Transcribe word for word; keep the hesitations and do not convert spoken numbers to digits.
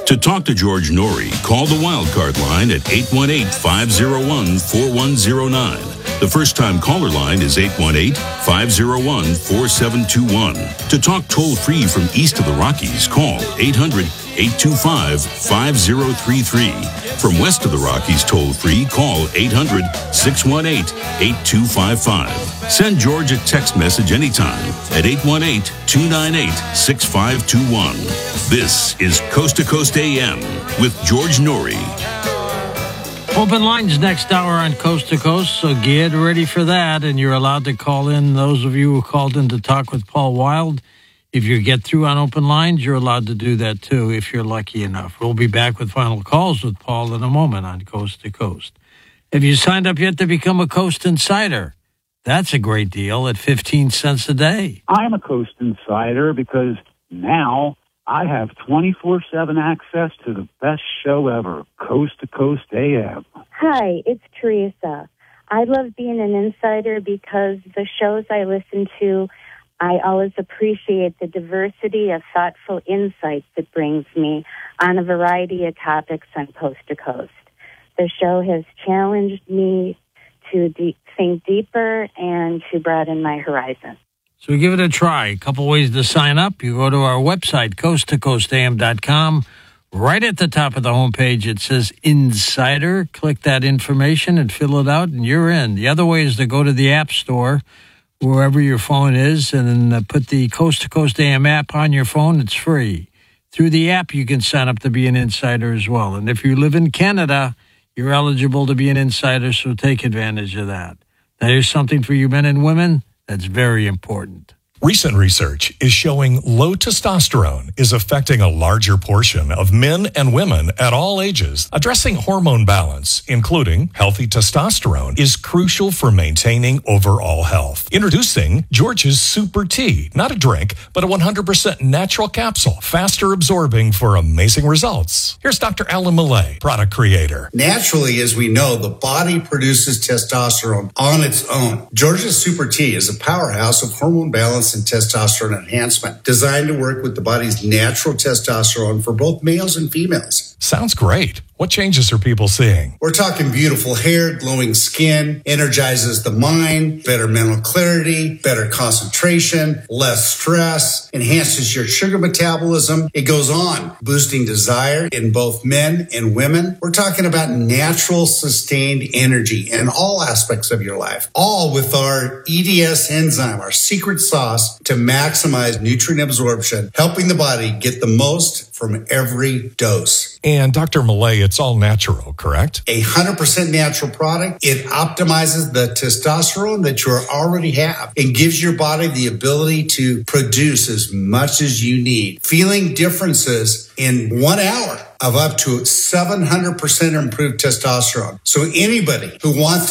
To talk to George Norrie, call the Wildcard line at eight one eight, five oh one, four one oh nine. The first-time caller line is eight one eight, five oh one, four seven two one. To talk toll-free from east of the Rockies, call eight hundred, eight two five, five oh three three. From west of the Rockies toll-free, call eight hundred, six one eight, eight two five five. Send George a text message anytime at eight one eight, two nine eight, six five two one. This is Coast to Coast A M with George Norrie. Open lines next hour on Coast to Coast, so get ready for that. And you're allowed to call in. Those of you who called in to talk with Paul Wild, if you get through on open lines, you're allowed to do that too, if you're lucky enough. We'll be back with final calls with Paul in a moment on Coast to Coast. Have you signed up yet to become a Coast Insider? That's a great deal at fifteen cents a day. I'm a Coast Insider because now I have twenty-four seven access to the best show ever, Coast to Coast A M. Hi, it's Teresa. I love being an insider because the shows I listen to, I always appreciate the diversity of thoughtful insights it brings me on a variety of topics on Coast to Coast. The show has challenged me to de- think deeper and to broaden my horizon. So give it a try. A couple ways to sign up. You go to our website, coast to coast a m dot com. Right at the top of the homepage, it says Insider. Click that information and fill it out, and you're in. The other way is to go to the App Store, wherever your phone is, and then uh, put the Coast to Coast A M app on your phone. It's free. Through the app, you can sign up to be an insider as well. And if you live in Canada, you're eligible to be an insider, so take advantage of that. Now, here's something for you men and women that's very important. Recent research is showing low testosterone is affecting a larger portion of men and women at all ages. Addressing hormone balance, including healthy testosterone, is crucial for maintaining overall health. Introducing George's Super Tea, not a drink, but a one hundred percent natural capsule, faster absorbing for amazing results. Here's Doctor Alan Millay, product creator. Naturally, as we know, the body produces testosterone on its own. George's Super Tea is a powerhouse of hormone balance and testosterone enhancement, designed to work with the body's natural testosterone for both males and females. Sounds great. What changes are people seeing? We're talking beautiful hair, glowing skin, energizes the mind, better mental clarity, better concentration, less stress, enhances your sugar metabolism. It goes on, boosting desire in both men and women. We're talking about natural, sustained energy in all aspects of your life, all with our E D S enzyme, our secret sauce to maximize nutrient absorption, helping the body get the most from every dose. And Doctor Millay, it's all natural, correct? A one hundred percent natural product. It optimizes the testosterone that you already have and gives your body the ability to produce as much as you need. Feeling differences in one hour of up to seven hundred percent improved testosterone. So anybody who wants